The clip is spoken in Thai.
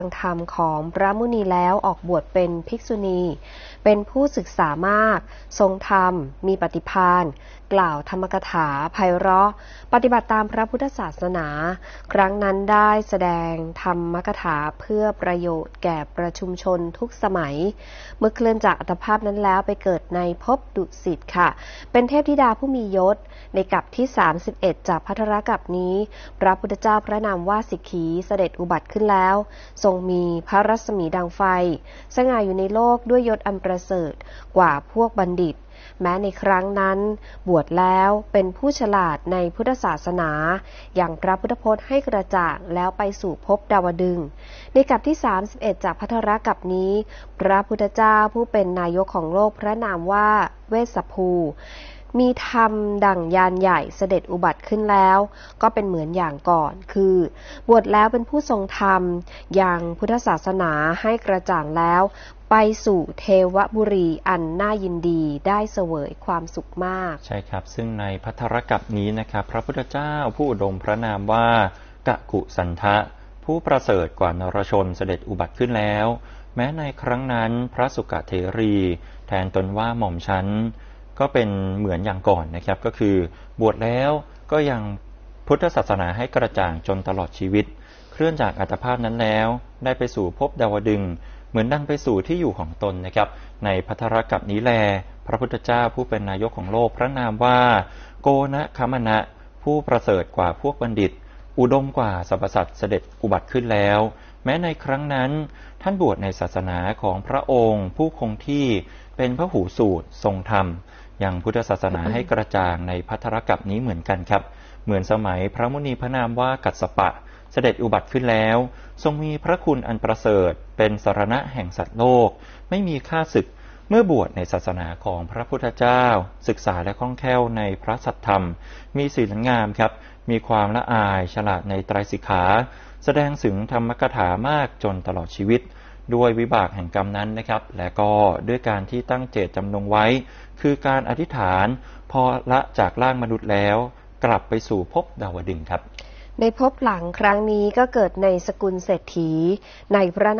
ฟังธรรมของพระมุนีแล้วออกบวชเป็นภิกษุณีเป็นผู้ศึกษามากทรงธรรมมีปฏิภาณกล่าวธรรมกถาไพเราะปฏิบัติตามพระพุทธศาสนาครั้งนั้นได้แสดงธรรมกถาเพื่อประโยชน์แก่ประชุมชนทุกสมัยเมื่อเคลื่อนจากอัตภาพนั้นแล้วไปเกิดในภพดุสิตค่ะเป็นเทพธิดาผู้มียศในกัปที่31จากภัทรกัปนี้พระพุทธเจ้าพระนามว่าสิกขีเสด็จอุบัติขึ้นแล้วทรงมีพระรัศมีดังไฟสง่าอยู่ในโลกด้วยยศอันประเสริฐกว่าพวกบัณฑิตแม้ในครั้งนั้นบวชแล้วเป็นผู้ฉลาดในพุทธศาสนาอย่างพระพุทธพจน์ให้กระจ่างแล้วไปสู่ภพดาวดึงส์ในกัปที่31จากภัทรกัปนี้พระพุทธเจ้าผู้เป็นนายกของโลกพระนามว่าเวสสภูมีธรรมดั่งยานใหญ่เสด็จอุบัติขึ้นแล้วก็เป็นเหมือนอย่างก่อนคือบวชแล้วเป็นผู้ทรงธรรมอย่างพุทธศาสนาให้กระจ่างแล้วไปสู่เทวบุรีอันน่ายินดีได้เสวยความสุขมากใช่ครับซึ่งในภัทรกัปนี้นะครับพระพุทธเจ้าผู้อุดมพระนามว่ากะกุสันทะผู้ประเสริฐกว่านรชนเสด็จอุบัติขึ้นแล้วแม้ในครั้งนั้นพระสุกเถรีแทนตนว่าหม่อมชั้นก็เป็นเหมือนอย่างก่อนนะครับก็คือบวชแล้วก็ยังพุทธศาสนาให้กระจ่างจนตลอดชีวิตเคลื่อนจากอัตภาพนั้นแล้วได้ไปสู่ภพดาวดึงส์เหมือนดังไปสู่ที่อยู่ของตนนะครับในภัทรกัปนี้แลพระพุทธเจ้าผู้เป็นนายกของโลกพระนามว่าโกณคัมมนะผู้ประเสริฐกว่าพวกบัณฑิตอุดมกว่าสรรพสัตว์เสด็จอุบัติขึ้นแล้วแม้ในครั้งนั้นท่านบวชในศาสนาของพระองค์ผู้คงที่เป็นพหูสูตรทรงธรรมอย่างพุทธศาสนาให้กระจ่างในภัทรกัปนี้เหมือนกันครับเหมือนสมัยพระมุนีพระนามว่ากัสสปะเสด็จอุบัติขึ้นแล้วทรงมีพระคุณอันประเสริฐเป็นสรณะแห่งสัตว์โลกไม่มีข้าศึกเมื่อบวชในศาสนาของพระพุทธเจ้าศึกษาและคล่องแคล่วในพระสัทธรรมมีศีลงามครับมีความละอายฉลาดในไตรสิกขาแสดงถึงธรรมกถามากจนตลอดชีวิตด้วยวิบากแห่งกรรมนั้นนะครับและก็ด้วยการที่ตั้งเจตจำนงไว้คือการอธิษฐานพอละจากร่างมนุษย์แล้วกลับไปสู่ภพดาวดึงส์ครับในภพหลังครั้งนี้ก็เกิดในสกุลเศรษฐีในพระ